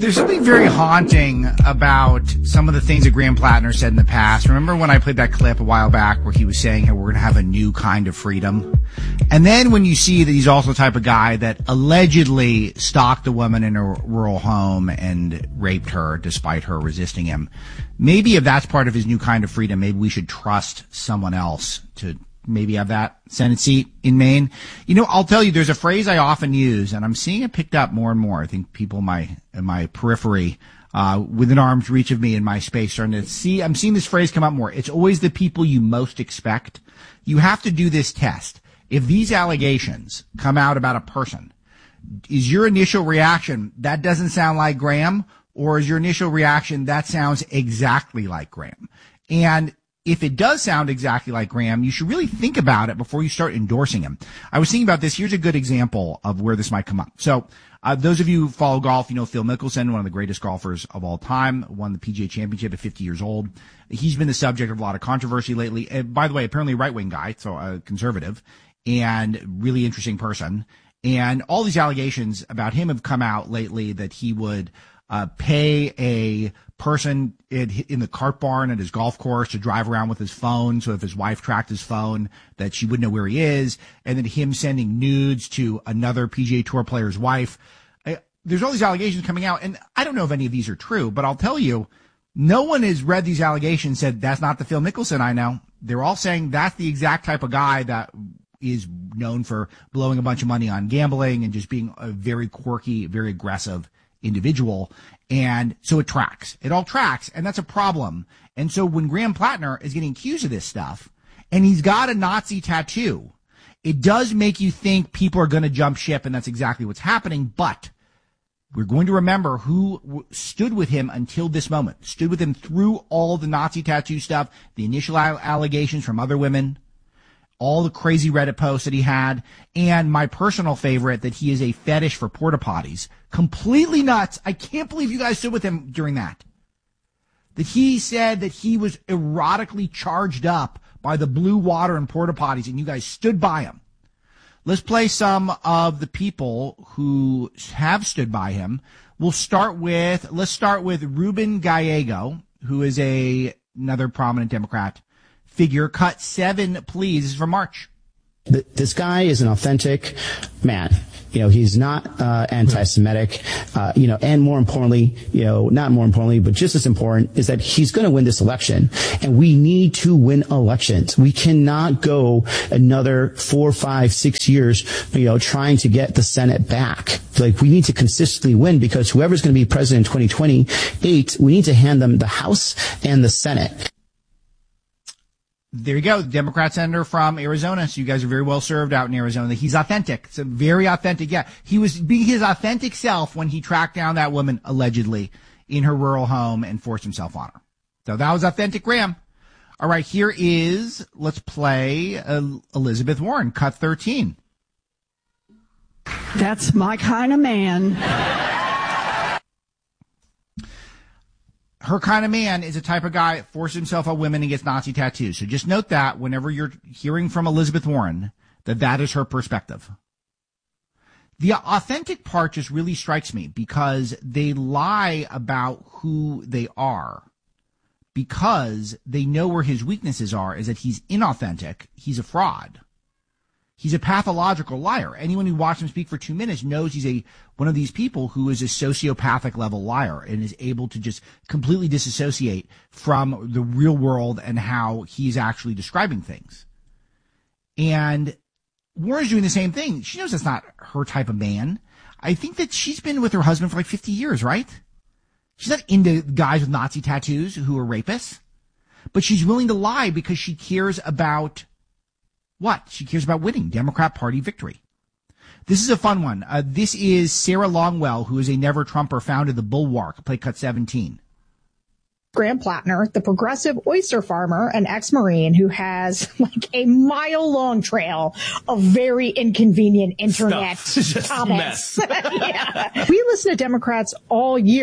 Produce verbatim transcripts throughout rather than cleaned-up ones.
There's something very haunting about some of the things that Graham Plattner said in the past. Remember when I played that clip a while back where he was saying how we're going to have a new kind of freedom? And then when you see that he's also the type of guy that allegedly stalked a woman in a rural home and raped her despite her resisting him, maybe if that's part of his new kind of freedom, maybe we should trust someone else to maybe have that Senate seat in Maine. You know, I'll tell you, there's a phrase I often use, and I'm seeing it picked up more and more. I think people in my, in my periphery, uh, within arm's reach of me in my space starting to see, I'm seeing this phrase come up more. It's always the people you most expect. You have to do this test. If these allegations come out about a person, is your initial reaction, that doesn't sound like Graham? Or is your initial reaction, that sounds exactly like Graham? And if it does sound exactly like Graham, you should really think about it before you start endorsing him. I was thinking about this. Here's a good example of where this might come up. So, uh, those of you who follow golf, you know Phil Mickelson, one of the greatest golfers of all time, won the P G A Championship at fifty years old. He's been the subject of a lot of controversy lately. And by the way, apparently a right-wing guy, so a conservative, and really interesting person. And all these allegations about him have come out lately that he would Uh, pay a person in, in the cart barn at his golf course to drive around with his phone. So if his wife tracked his phone, that she would know where he is. And then him sending nudes to another P G A Tour player's wife. I, there's all these allegations coming out. And I don't know if any of these are true, but I'll tell you, no one has read these allegations and said, that's not the Phil Mickelson I know. They're all saying that's the exact type of guy that is known for blowing a bunch of money on gambling and just being a very quirky, very aggressive individual. And so it tracks. It all tracks. And that's a problem. And so when Graham Plattner is getting accused of this stuff and he's got a Nazi tattoo, it does make you think people are going to jump ship. And that's exactly what's happening. But we're going to remember who w- stood with him until this moment, stood with him through all the Nazi tattoo stuff, the initial al- allegations from other women, all the crazy Reddit posts that he had, and my personal favorite, that he is a fetish for porta potties. Completely nuts. I can't believe you guys stood with him during that. That he said that he was erotically charged up by the blue water and porta potties, and you guys stood by him. Let's play some of the people who have stood by him. We'll start with, let's start with Ruben Gallego, who is a another prominent Democrat figure. Cut seven, please. This is from March. This guy is an authentic man. You know, he's not uh, anti-Semitic. Uh, you know, and more importantly, you know, not more importantly, but just as important is that he's going to win this election. And we need to win elections. We cannot go another four, five, six years, you know, trying to get the Senate back. Like, we need to consistently win, because whoever's going to be president in twenty twenty-eight, we need to hand them the House and the Senate. There you go. Democrat senator from Arizona. So you guys are very well served out in Arizona. He's authentic. It's a very authentic. Yeah. He was being his authentic self when he tracked down that woman allegedly in her rural home and forced himself on her. So that was authentic Graham. All right. Here is, let's play uh, Elizabeth Warren, cut thirteen. That's my kind of man. Her kind of man is a type of guy that forces himself on women and gets Nazi tattoos. So just note that whenever you're hearing from Elizabeth Warren, that that is her perspective. The authentic part just really strikes me, because they lie about who they are, because they know where his weaknesses are, is that he's inauthentic. He's a fraud. He's a pathological liar. Anyone who watched him speak for two minutes knows he's a one of these people who is a sociopathic level liar and is able to just completely disassociate from the real world and how he's actually describing things. And Warren's doing the same thing. She knows that's not her type of man. I think that she's been with her husband for like fifty years, right? She's not into guys with Nazi tattoos who are rapists, but she's willing to lie because she cares about what? She cares about winning Democrat Party victory. This is a fun one. Uh, this is Sarah Longwell, who is a never Trumper, founded the Bulwark, play cut seventeen. Graham Plattner, the progressive oyster farmer and ex-Marine who has like a mile-long trail of very inconvenient internet comments. Yeah. We listen to Democrats all year.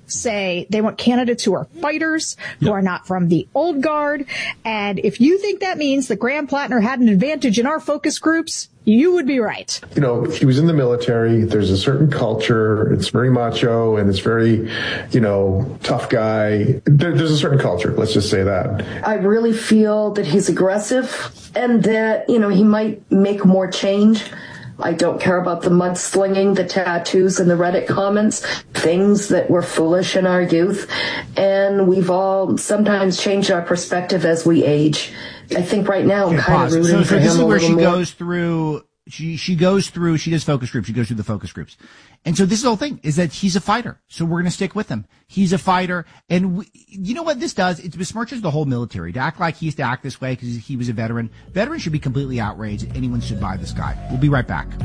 say they want candidates who are fighters, who yep. are not from the old guard. And if you think that means that Graham Plattner had an advantage in our focus groups, you would be right. You know, he was in the military. There's a certain culture. It's very macho and it's very, you know, tough guy. There, there's a certain culture. Let's just say that. I really feel that he's aggressive and that, you know, he might make more change. I don't care about the mudslinging, the tattoos, and the Reddit comments, things that were foolish in our youth. And we've all sometimes changed our perspective as we age. I think right now I'm okay, kind pause. of rooting so, for so him this is a where she more. goes through, she, she goes through, she does focus groups, she goes through the focus groups. And so this is the whole thing, is that he's a fighter. So we're going to stick with him. He's a fighter. And we, you know what this does? It besmirches the whole military. To act like he used to act this way because he was a veteran. Veterans should be completely outraged that anyone stood by this guy. We'll be right back.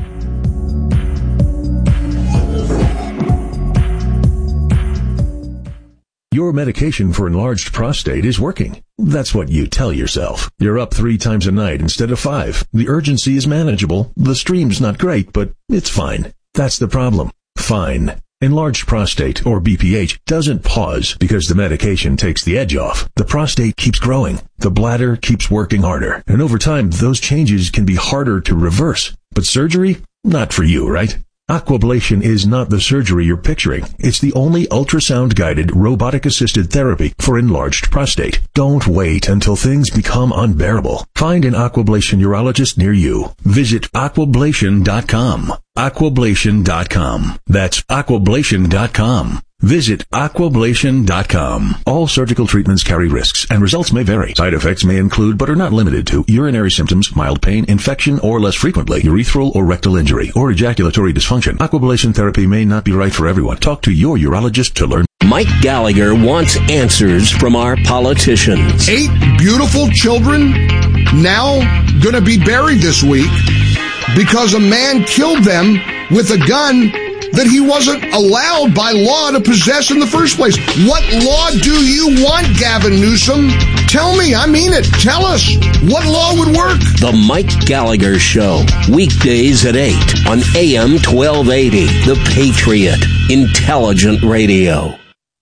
Your medication for enlarged prostate is working. That's what you tell yourself. You're up three times a night instead of five. The urgency is manageable. The stream's not great, but it's fine. That's the problem. Fine. Enlarged prostate, or B P H, doesn't pause because the medication takes the edge off. The prostate keeps growing. The bladder keeps working harder. And over time, those changes can be harder to reverse. But surgery? Not for you, right? Aquablation is not the surgery you're picturing. It's the only ultrasound-guided, robotic-assisted therapy for enlarged prostate. Don't wait until things become unbearable. Find an Aquablation urologist near you. Visit aquablation dot com. aquablation dot com. That's aquablation dot com. Visit aquablation dot com. All surgical treatments carry risks, and results may vary. Side effects may include, but are not limited to, urinary symptoms, mild pain, infection, or less frequently, urethral or rectal injury, or ejaculatory dysfunction. Aquablation therapy may not be right for everyone. Talk to your urologist to learn. Mike Gallagher wants answers from our politicians. Eight beautiful children now going to be buried this week because a man killed them with a gun that he wasn't allowed by law to possess in the first place. What law do you want, Gavin Newsom? Tell me. I mean it. Tell us. What law would work? The Mike Gallagher Show. Weekdays at eight on A M twelve eighty. The Patriot. Intelligent radio.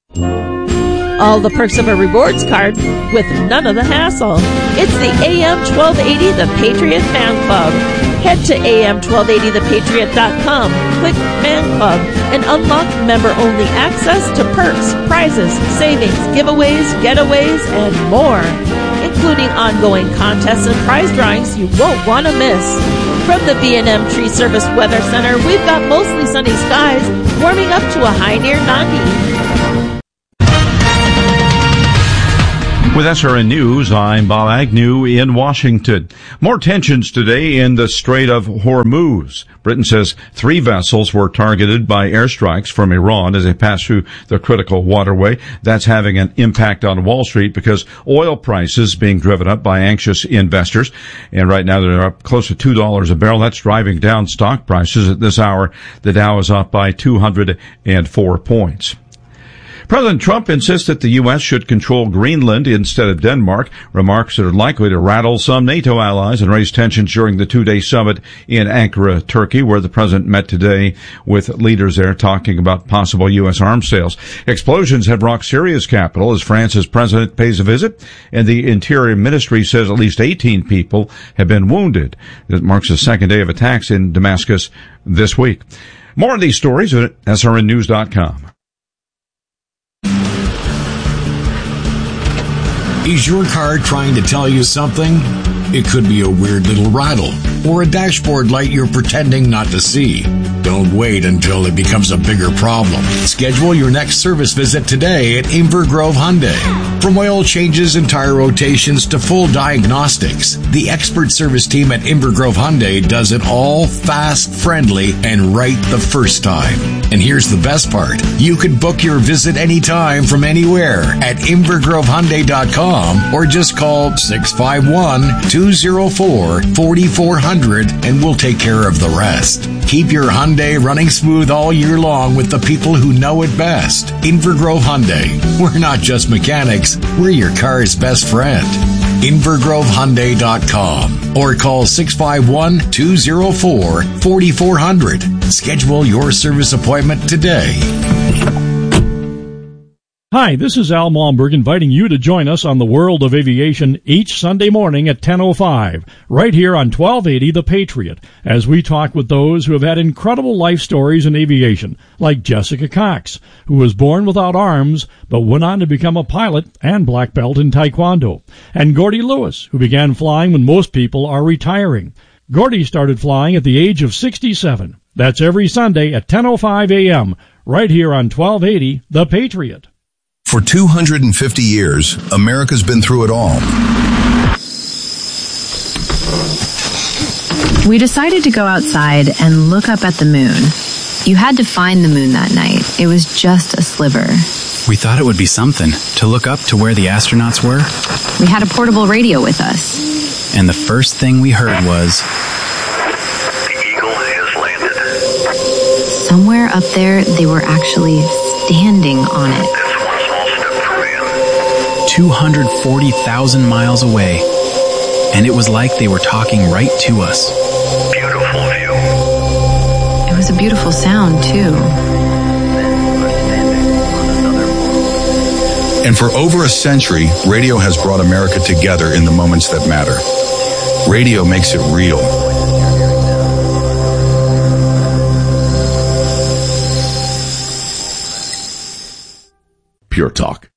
All the perks of a rewards card with none of the hassle. It's the A M twelve eighty The Patriot Fan Club. Head to A M twelve eighty the patriot dot com, click Fan Club, and unlock member-only access to perks, prizes, savings, giveaways, getaways, and more, including ongoing contests and prize drawings you won't want to miss. From the B and M Tree Service Weather Center, we've got mostly sunny skies, warming up to a high near ninety. With S R N News, I'm Bob Agnew in Washington. More tensions today in the Strait of Hormuz. Britain says three vessels were targeted by airstrikes from Iran as they pass through the critical waterway. That's having an impact on Wall Street because oil prices being driven up by anxious investors. And right now they're up close to two dollars a barrel. That's driving down stock prices. At this hour, the Dow is up by two hundred four points. President Trump insists that the U S should control Greenland instead of Denmark, remarks that are likely to rattle some NATO allies and raise tensions during the two-day summit in Ankara, Turkey, where the president met today with leaders there talking about possible U S arms sales. Explosions have rocked Syria's capital as France's president pays a visit, and the Interior Ministry says at least eighteen people have been wounded. It marks the second day of attacks in Damascus this week. More of these stories at S R N news dot com. Is your car trying to tell you something? It could be a weird little rattle or a dashboard light you're pretending not to see. Don't wait until it becomes a bigger problem. Schedule your next service visit today at Inver Grove Hyundai. From oil changes and tire rotations to full diagnostics, the expert service team at Inver Grove Hyundai does it all fast, friendly, and right the first time. And here's the best part. You can book your visit anytime from anywhere at inver grove hyundai dot com or just call six five one, two oh four, four four zero zero and we'll take care of the rest. Keep your Hyundai running smooth all year long with the people who know it best. Inver Grove Hyundai. We're not just mechanics, we're your car's best friend. inver grove hyundai dot com or call six five one, two oh four, four four zero zero. Schedule your service appointment today. Hi, this is Al Malmberg inviting you to join us on the World of Aviation each Sunday morning at ten oh five, right here on twelve eighty The Patriot, as we talk with those who have had incredible life stories in aviation, like Jessica Cox, who was born without arms, but went on to become a pilot and black belt in Taekwondo, and Gordy Lewis, who began flying when most people are retiring. Gordy started flying at the age of sixty-seven. That's every Sunday at ten oh five a.m., right here on twelve eighty The Patriot. For two hundred fifty years, America's been through it all. We decided to go outside and look up at the moon. You had to find the moon that night. It was just a sliver. We thought it would be something to look up to where the astronauts were. We had a portable radio with us. And the first thing we heard was... The Eagle has landed. Somewhere up there, they were actually standing on it. two hundred forty thousand miles away. And it was like they were talking right to us. Beautiful view. It was a beautiful sound, too. And for over a century, radio has brought America together in the moments that matter. Radio makes it real. Pure Talk.